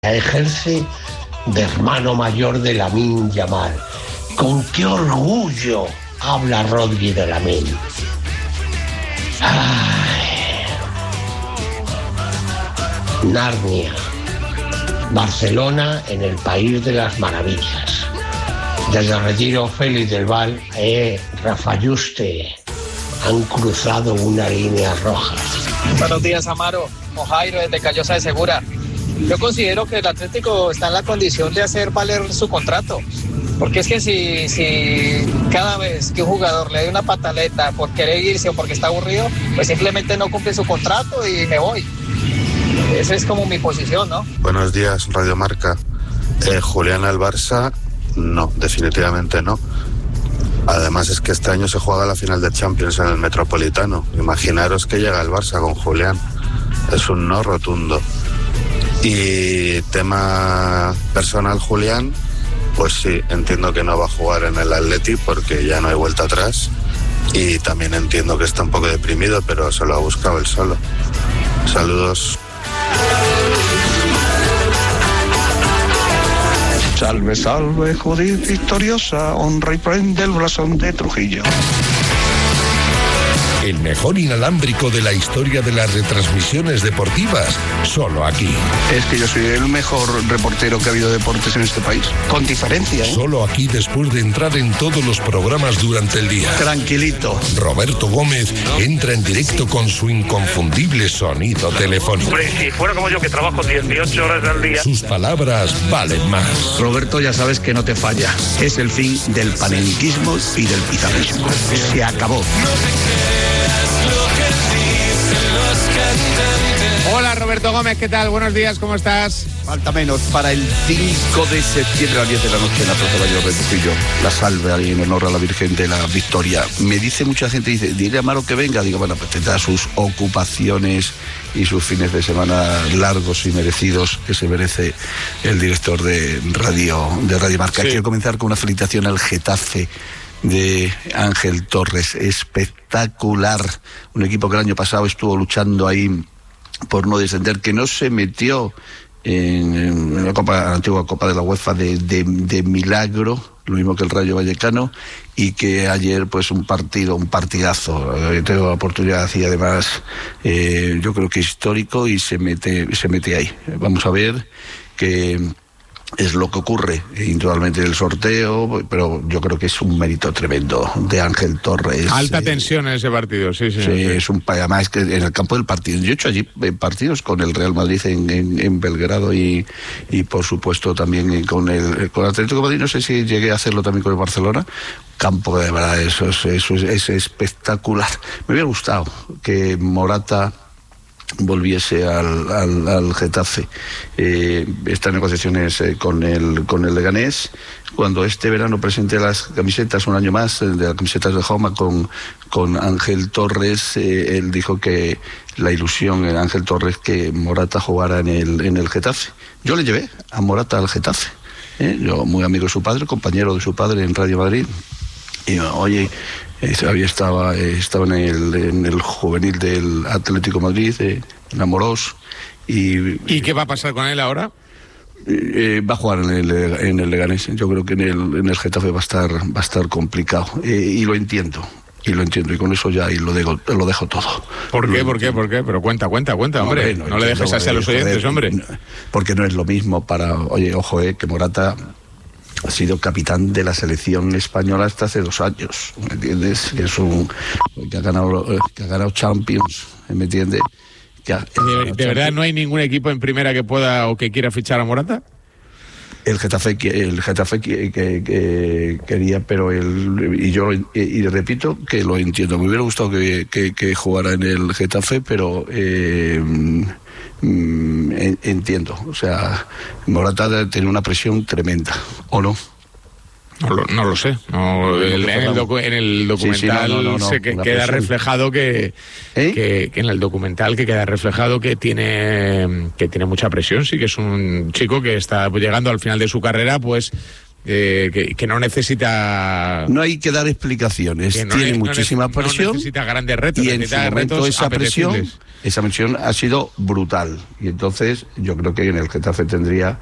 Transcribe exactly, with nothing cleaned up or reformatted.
Ejerce de hermano mayor de Lamine Yamal. Con qué orgullo habla Rodri de Lamine. Ay. Narnia. Barcelona en el país de las maravillas. Desde el retiro Félix del Val, eh, Rafa Yuste han cruzado una línea roja. Buenos días, Amaro. Mojairo desde Callosa de Segura. Yo considero que el Atlético está en la condición de hacer valer su contrato, porque es que si, si cada vez que un jugador le dé una pataleta por querer irse o porque está aburrido, pues simplemente no cumple su contrato y me voy. Esa es como mi posición, ¿no? Buenos días, Radio Marca. Eh, Julián al Barça, no, definitivamente no. Además es que este año se juega la final de Champions en el Metropolitano. Imaginaros que llega el Barça con Julián. Es un no rotundo. Y tema personal, Julián, pues sí, entiendo que no va a jugar en el Atleti porque ya no hay vuelta atrás. Y también entiendo que está un poco deprimido, pero se lo ha buscado él solo. Saludos. Salve, salve, Judith victoriosa, honra y prende el blasón de Trujillo. El mejor inalámbrico de la historia de las retransmisiones deportivas, solo aquí. Es que yo soy el mejor reportero que ha habido de deportes en este país, con diferencia, ¿eh? Solo aquí después de entrar en todos los programas durante el día. Tranquilito. Roberto Gómez entra en directo con su inconfundible sonido telefónico. Hombre, si fuera como yo que trabajo dieciocho horas al día. Sus palabras valen más. Roberto, ya sabes que no te falla. Es el fin del panenquismo y del pizarrismo. Se acabó. Hola Roberto Gómez, ¿qué tal? Buenos días, ¿cómo estás? Falta menos para el cinco de septiembre a las diez de la noche en la Plaza Mayor de Trujillo. La salve ahí en honor a la Virgen de la Victoria. Me dice mucha gente, dice, dile a Maro que venga. Digo, bueno, pues tendrá sus ocupaciones y sus fines de semana largos y merecidos que se merece el director de Radio, de Radio Marca. Sí. Quiero comenzar con una felicitación al Getafe de Ángel Torres, espectacular, un equipo que el año pasado estuvo luchando ahí por no descender, que no se metió en, en la, Copa, la antigua Copa de la UEFA de, de, de milagro, lo mismo que el Rayo Vallecano, y que ayer pues un partido, un partidazo, yo tengo la oportunidad y además eh, yo creo que histórico y se mete, se mete ahí. Vamos a ver que es lo que ocurre, indudablemente en el sorteo, pero yo creo que es un mérito tremendo de Ángel Torres. Alta eh, tensión en ese partido, sí, sí. Sí, sí. Es un además que en el campo del partido. Yo he hecho allí partidos con el Real Madrid en, en, en Belgrado y, y por supuesto también con el con el Atlético de Madrid. No sé si llegué a hacerlo también con el Barcelona. Campo de verdad, eso es, eso es, es espectacular. Me hubiera gustado que Morata volviese al, al, al Getafe. Eh, estas negociaciones eh, con el con el Leganés, cuando este verano presenté las camisetas un año más, de las camisetas de Joma con, con Ángel Torres, eh, él dijo que la ilusión en Ángel Torres que Morata jugara en el, en el Getafe. Yo le llevé a Morata al Getafe, eh, yo muy amigo de su padre, compañero de su padre en Radio Madrid, y oye, había estaba, estaba en el, en el juvenil del Atlético de Madrid, eh, enamorados. Y, ¿Y qué va a pasar con él ahora? Eh, va a jugar en el, en el Leganés. Yo creo que en el, en el Getafe va a estar, va a estar complicado. Eh, y lo entiendo. Y lo entiendo, y con eso ya y lo dejo, lo dejo todo. ¿Por qué? ¿Por qué? ¿Por qué? Pero cuenta, cuenta, cuenta, hombre. No, no, no le dejes así a los oyentes, hombre. Porque no es lo mismo para... Oye, ojo, eh, que Morata ha sido capitán de la selección española hasta hace dos años, ¿me entiendes? Que es un... que ha ganado, que ha ganado Champions, ¿me entiendes? Que ha, ¿De, ¿De verdad no hay ningún equipo en primera que pueda o que quiera fichar a Morata? El Getafe, el Getafe que, que, que quería, pero el, y yo y, y repito que lo entiendo. Me hubiera gustado que, que, que jugara en el Getafe, pero eh, mm, entiendo. O sea, Morata tiene una presión tremenda, ¿o no? No lo, no lo sé. No, el, en, el docu, en el documental sí, sí, no, no, no, no, se que, queda presión. reflejado que, ¿Eh? que, que en el documental que queda reflejado que tiene que tiene mucha presión. Sí, que es un chico que está llegando al final de su carrera, pues Eh, que, que no necesita... No hay que dar explicaciones, no tiene ne- muchísima no presión. No necesita grandes retos, y en su momento esa presión, esa presión ha sido brutal. Y entonces yo creo que en el Getafe tendría